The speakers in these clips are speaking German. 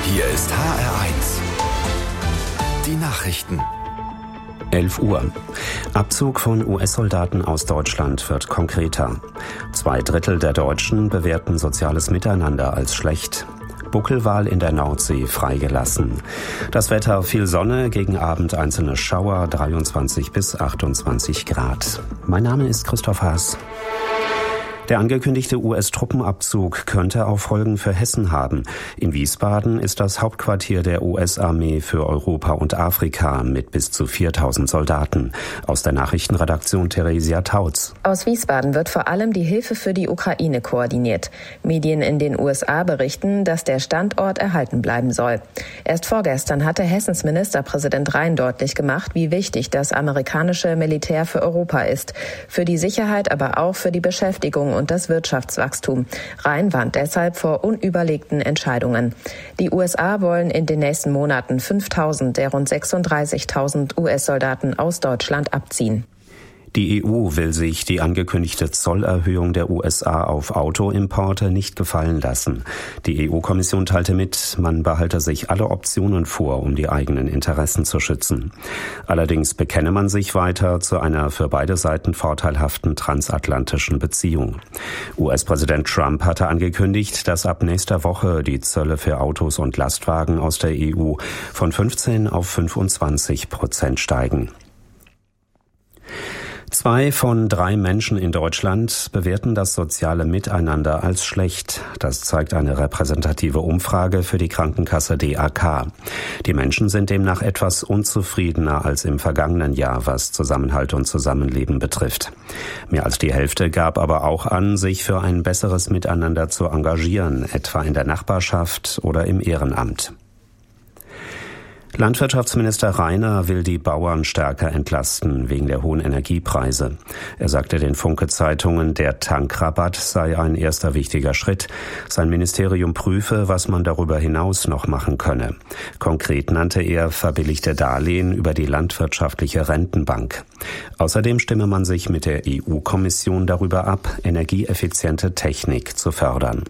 Hier ist HR1. Die Nachrichten. 11 Uhr. Abzug von US-Soldaten aus Deutschland wird konkreter. 2/3 der Deutschen bewerten soziales Miteinander als schlecht. Buckelwal in der Nordsee freigelassen. Das Wetter: viel Sonne, gegen Abend einzelne Schauer, 23 bis 28 Grad. Mein Name ist Christoph Haas. Der angekündigte US-Truppenabzug könnte auch Folgen für Hessen haben. In Wiesbaden ist das Hauptquartier der US-Armee für Europa und Afrika mit bis zu 4.000 Soldaten. Aus der Nachrichtenredaktion Theresia Tautz. Aus Wiesbaden wird vor allem die Hilfe für die Ukraine koordiniert. Medien in den USA berichten, dass der Standort erhalten bleiben soll. Erst vorgestern hatte Hessens Ministerpräsident Rhein deutlich gemacht, wie wichtig das amerikanische Militär für Europa ist. Für die Sicherheit, aber auch für die Beschäftigung und das Wirtschaftswachstum. Rhein warnt deshalb vor unüberlegten Entscheidungen. Die USA wollen in den nächsten Monaten 5.000 der rund 36.000 US-Soldaten aus Deutschland abziehen. Die EU will sich die angekündigte Zollerhöhung der USA auf Autoimporte nicht gefallen lassen. Die EU-Kommission teilte mit, man behalte sich alle Optionen vor, um die eigenen Interessen zu schützen. Allerdings bekenne man sich weiter zu einer für beide Seiten vorteilhaften transatlantischen Beziehung. US-Präsident Trump hatte angekündigt, dass ab nächster Woche die Zölle für Autos und Lastwagen aus der EU von 15 auf 25% steigen. 2 von 3 Menschen in Deutschland bewerten das soziale Miteinander als schlecht. Das zeigt eine repräsentative Umfrage für die Krankenkasse DAK. Die Menschen sind demnach etwas unzufriedener als im vergangenen Jahr, was Zusammenhalt und Zusammenleben betrifft. Mehr als die Hälfte gab aber auch an, sich für ein besseres Miteinander zu engagieren, etwa in der Nachbarschaft oder im Ehrenamt. Landwirtschaftsminister Rainer will die Bauern stärker entlasten wegen der hohen Energiepreise. Er sagte den Funke-Zeitungen, der Tankrabatt sei ein erster wichtiger Schritt. Sein Ministerium prüfe, was man darüber hinaus noch machen könne. Konkret nannte er verbilligte Darlehen über die landwirtschaftliche Rentenbank. Außerdem stimme man sich mit der EU-Kommission darüber ab, energieeffiziente Technik zu fördern.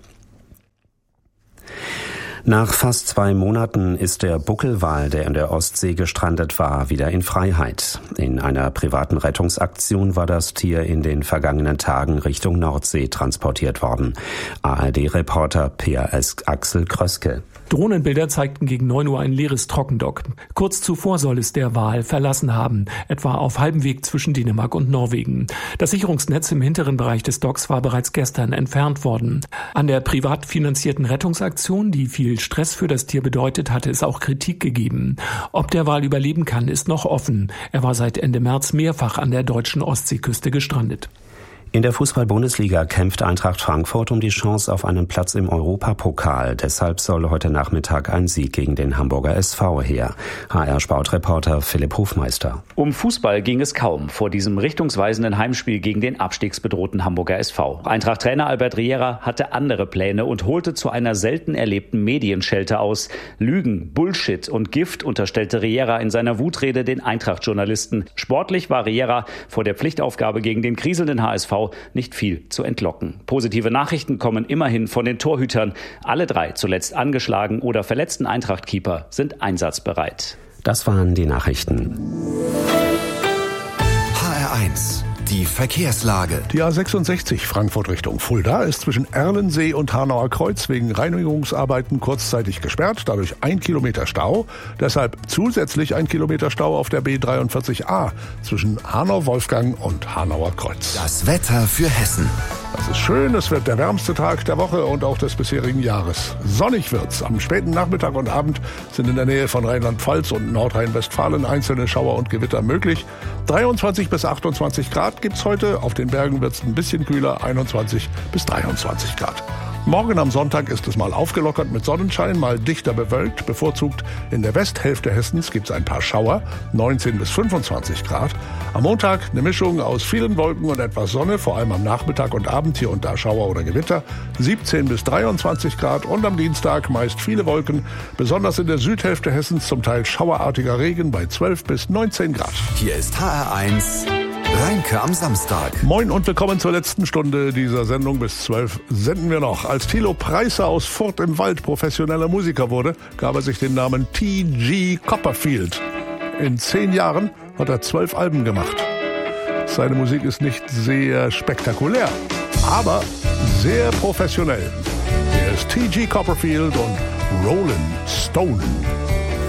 Nach fast 2 Monaten ist der Buckelwal, der in der Ostsee gestrandet war, wieder in Freiheit. In einer privaten Rettungsaktion war das Tier in den vergangenen Tagen Richtung Nordsee transportiert worden. ARD-Reporter PRS Axel Kröske. Drohnenbilder zeigten gegen 9 Uhr ein leeres Trockendock. Kurz zuvor soll es der Wal verlassen haben, etwa auf halbem Weg zwischen Dänemark und Norwegen. Das Sicherungsnetz im hinteren Bereich des Docks war bereits gestern entfernt worden. An der privat finanzierten Rettungsaktion, die viel Stress für das Tier bedeutet, hatte es auch Kritik gegeben. Ob der Wal überleben kann, ist noch offen. Er war seit Ende März mehrfach an der deutschen Ostseeküste gestrandet. In der Fußball-Bundesliga kämpft Eintracht Frankfurt um die Chance auf einen Platz im Europapokal. Deshalb soll heute Nachmittag ein Sieg gegen den Hamburger SV her. HR-Sportreporter Philipp Hofmeister. Um Fußball ging es kaum vor diesem richtungsweisenden Heimspiel gegen den abstiegsbedrohten Hamburger SV. Eintracht-Trainer Albert Riera hatte andere Pläne und holte zu einer selten erlebten Medienschelte aus. Lügen, Bullshit und Gift unterstellte Riera in seiner Wutrede den Eintracht-Journalisten. Sportlich war Riera vor der Pflichtaufgabe gegen den kriselnden HSV nicht viel zu entlocken. Positive Nachrichten kommen immerhin von den Torhütern. Alle 3 zuletzt angeschlagen oder verletzten Eintracht-Keeper sind einsatzbereit. Das waren die Nachrichten. HR1. Die Verkehrslage. Die A66 Frankfurt Richtung Fulda ist zwischen Erlensee und Hanauer Kreuz wegen Reinigungsarbeiten kurzzeitig gesperrt, dadurch 1 Kilometer Stau. Deshalb zusätzlich 1 Kilometer Stau auf der B43a zwischen Hanau-Wolfgang und Hanauer Kreuz. Das Wetter für Hessen. Das ist schön, es wird der wärmste Tag der Woche und auch des bisherigen Jahres. Sonnig wird's. Am späten Nachmittag und Abend sind in der Nähe von Rheinland-Pfalz und Nordrhein-Westfalen einzelne Schauer und Gewitter möglich. 23 bis 28 Grad gibt's heute. Auf den Bergen wird's ein bisschen kühler, 21 bis 23 Grad. Morgen am Sonntag ist es mal aufgelockert mit Sonnenschein, mal dichter bewölkt. Bevorzugt in der Westhälfte Hessens gibt es ein paar Schauer, 19 bis 25 Grad. Am Montag eine Mischung aus vielen Wolken und etwas Sonne, vor allem am Nachmittag und Abend hier und da Schauer oder Gewitter, 17 bis 23 Grad. Und am Dienstag meist viele Wolken, besonders in der Südhälfte Hessens zum Teil schauerartiger Regen bei 12 bis 19 Grad. Hier ist HR1 Reinke am Samstag. Moin und willkommen zur letzten Stunde dieser Sendung. Bis 12 senden wir noch. Als Thilo Preißer aus Furt im Wald professioneller Musiker wurde, gab er sich den Namen T.G. Copperfield. In 10 Jahren hat er 12 Alben gemacht. Seine Musik ist nicht sehr spektakulär, aber sehr professionell. Er ist T.G. Copperfield und Rollin' Stone.